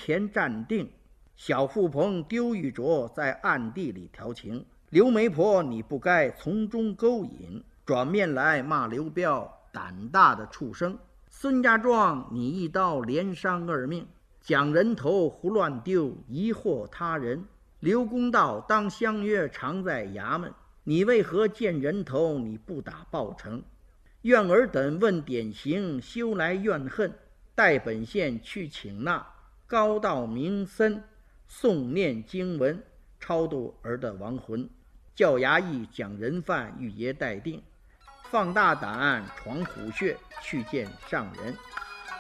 前站定。小富鹏、丢玉镯在暗地里调情，刘媒婆你不该从中勾引，转面来骂刘彪胆大的畜生。孙家庄你一刀连伤2命，将人头胡乱丢，疑惑他人。刘公道当相约常在衙门，你为何见人头你不打报成？愿尔等问典刑，休来怨恨。待本县去请那高道名僧，诵念经文，超度儿的亡魂。叫衙役将人犯御爷待定，放大胆闯虎穴，去见上人。